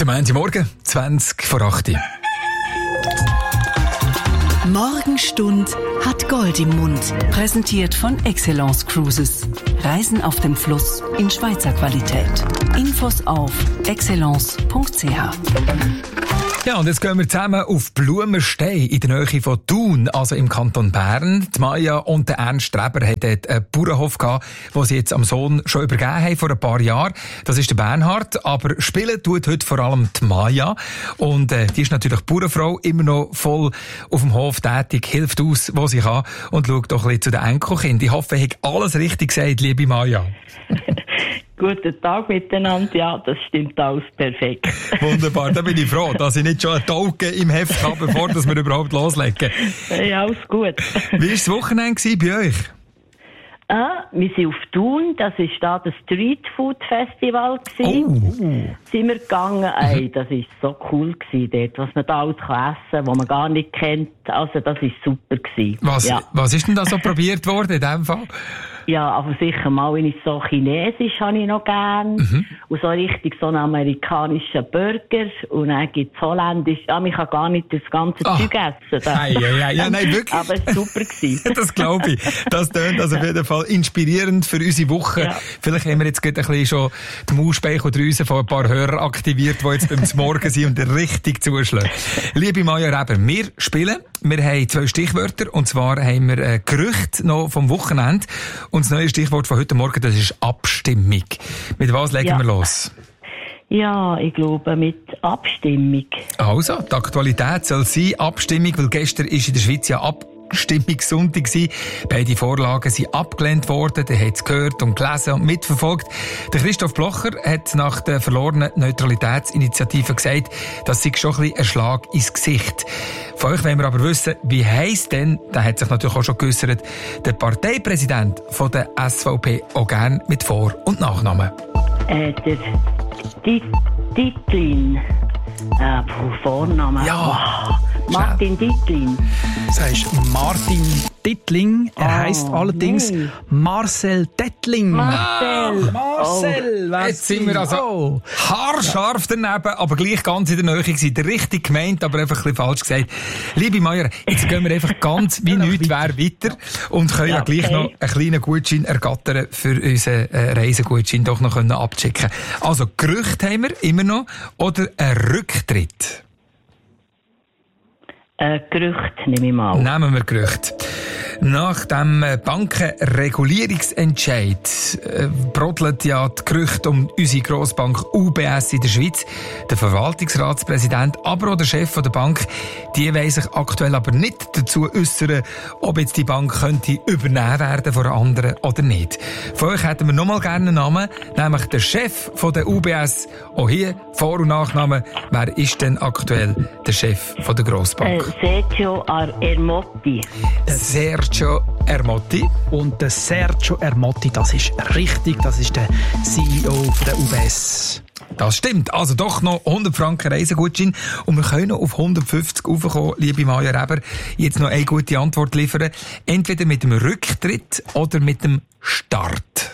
Der Montagmorgen, 20:08. Morgenstund hat Gold im Mund. Präsentiert von Excellence Cruises. Reisen auf dem Fluss in Schweizer Qualität. Infos auf excellence.ch. Ja, und jetzt gehen wir zusammen auf Blumenstein in der Nähe von Thun, also im Kanton Bern. Die Maja und der Ernst Streber haben dort einen Bauernhof gehabt, den sie jetzt am Sohn schon übergeben haben vor ein paar Jahren. Das ist der Bernhard, aber spielen tut heute vor allem die Maja. Und die ist natürlich Bauernfrau, immer noch voll auf dem Hof tätig, hilft aus, wo sie kann und schaut doch ein bisschen zu den Enkelkindern. Ich hoffe, ich habe alles richtig gesagt, liebe Maja. Guten Tag miteinander, ja, das stimmt alles perfekt. Wunderbar, da bin ich froh, dass ich nicht schon einen Tauge im Heft habe, bevor wir überhaupt loslegen. Ja, alles gut. Wie war das Wochenende bei euch? Wir sind auf Thun, das war da das Street Food Festival. Sind wir gegangen, das war so cool gewesen dort, was man da alles essen kann, was man gar nicht kennt. Also das war super gewesen. Was ist denn da so probiert worden in diesem Fall? Ja, aber sicher mal, wenn ich so Chinesisch habe ich noch gern. Und so richtig so einen amerikanischen Burger. Und dann gibt's Holländisch. Ja, man kann gar nicht das ganze Zeug essen. Ja, nein, wirklich. Aber es war super gewesen. Das glaube ich. Das tönt also auf jeden Fall inspirierend für unsere Woche. Ja. Vielleicht haben wir jetzt gerade ein bisschen schon die Mausspeicheldrüse von ein paar Hörern aktiviert, die jetzt beim Morgen sind und richtig zuschlagen. Liebe Maja Reber, wir spielen. Wir haben 2 Stichwörter. Und zwar haben wir Gerüchte noch vom Wochenende. Und das neue Stichwort von heute Morgen, das ist Abstimmung. Mit was legen wir los? Ja, ich glaube mit Abstimmung. Also, die Aktualität soll sein Abstimmung, weil gestern ist in der Schweiz ja Abstimmungssonntag gewesen. Beide Vorlagen sind abgelehnt worden. Der hat es gehört und gelesen und mitverfolgt. Der Christoph Blocher hat nach der verlorenen Neutralitätsinitiative gesagt, das sei schon ein bisschen ein Schlag ins Gesicht. Von euch wollen wir aber wissen, wie heisst denn, da hat sich natürlich auch schon geäussert, der Parteipräsident von der SVP auch gern mit Vor- und Nachnamen. Der Dittlin. Vorname. Ja. Martin Dittlin. Das heißt Martin Dittling. Er heisst allerdings Marcel Dettling. Marcel! Jetzt sind wir also haarscharf daneben, aber gleich ganz in der Nähe gewesen. Der richtig gemeint, aber einfach ein bisschen falsch gesagt. Liebe Meier, jetzt gehen wir einfach ganz wie nichts wäre weiter und können ja gleich noch einen kleinen Gutschein ergattern für unseren Reisegutschein doch noch abchecken. Also Gerüchte haben wir immer noch oder ein Rücktritt? Gerücht nehme ich mal. Nehmen wir Gerücht. Nach dem Bankenregulierungsentscheid brodelt ja die Gerüchte um unsere Grossbank UBS in der Schweiz. Der Verwaltungsratspräsident, aber auch der Chef der Bank, die wollen sich aktuell aber nicht dazu äußern, ob jetzt die Bank könnte übernehmen werden von einer anderen oder nicht. Von euch hätten wir nochmal gerne einen Namen, nämlich der Chef von der UBS. Auch hier Vor- und Nachname. Wer ist denn aktuell der Chef von der Grossbank? Sergio Ermotti. Sergio Ermotti. Und der Sergio Ermotti, das ist richtig, das ist der CEO von der UBS. Das stimmt. Also doch noch 100 Franken Reisegutschein. Und wir können noch auf 150 raufkommen, liebe Maja Reber. Jetzt noch eine gute Antwort liefern. Entweder mit dem Rücktritt oder mit dem Start.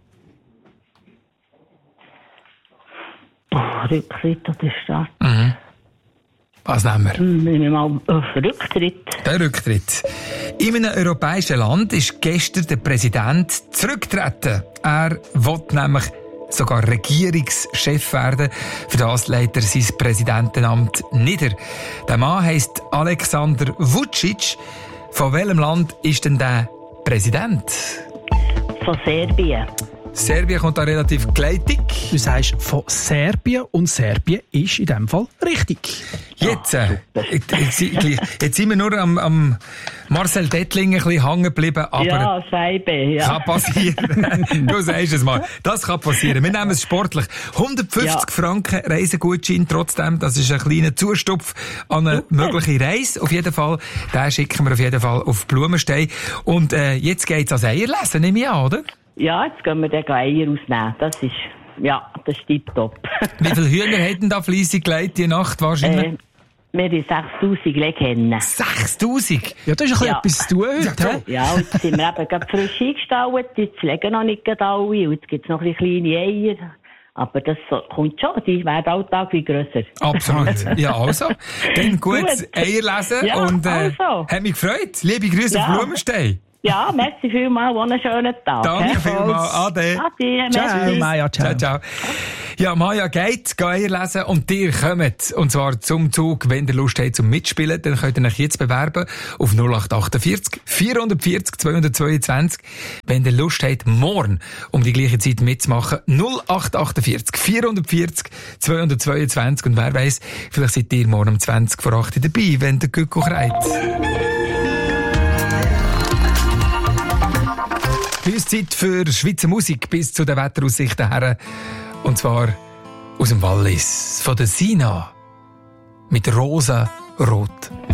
Rücktritt oder Start? Was nehmen wir? Nehmen wir mal Rücktritt. Der Rücktritt. In einem europäischen Land ist gestern der Präsident zurückgetreten. Er will nämlich sogar Regierungschef werden. Für das legt er sein Präsidentenamt nieder. Der Mann heisst Alexander Vučić. Von welchem Land ist denn der Präsident? Von Serbien. Serbien kommt da relativ gleitig. Du sagst von Serbien und Serbien ist in diesem Fall richtig. Jetzt sind wir nur am Marcel Dettling ein bisschen hängen geblieben, aber ja, Scheibe, ja. Kann passieren. Du sagst es mal. Das kann passieren. Wir nehmen es sportlich. 150 Franken Reisegutschein trotzdem. Das ist ein kleiner Zustupf an eine mögliche Reise. Auf jeden Fall. Den schicken wir auf jeden Fall auf Blumenstein. Und jetzt geht's ans Eierlesen, nehme ich an, oder? Ja, jetzt gehen wir den Eier ausnehmen. Das ist tipptopp. Wie viele Hühner hätten da fleissig gelegt die Nacht wahrscheinlich? Wir haben 6000 Leghennen. 6000? Ja, das ist ein bisschen etwas zu tun heute. Ja, und jetzt sind wir eben gerade frisch eingestallt. Jetzt legen noch nicht alle. Und jetzt gibt es noch ein bisschen kleine Eier. Aber das kommt schon, die werden Alltag wie grösser. Absolut. Ja, also. Dann gut Eier lesen ja, und also. hat mich gefreut. Liebe Grüße auf Blumenstein. Ja, merci vielmals, einen schönen Tag. Danke vielmals. Ade. Ciao, Maja, ciao. Ciao. Ja, Maja geht Eier lesen und ihr kommt. Und zwar zum Zug, wenn ihr Lust habt zum Mitspielen, dann könnt ihr euch jetzt bewerben auf 0848 440 222. Wenn ihr Lust habt, morgen um die gleiche Zeit mitzumachen, 0848 440 222. Und wer weiss, vielleicht seid ihr morgen um 20 vor 8 dabei, wenn der Gücko kreit. Bei uns Zeit für Schweizer Musik bis zu den Wetteraussichten her. Und zwar aus dem Wallis, von der Sina. Mit rosa-rot.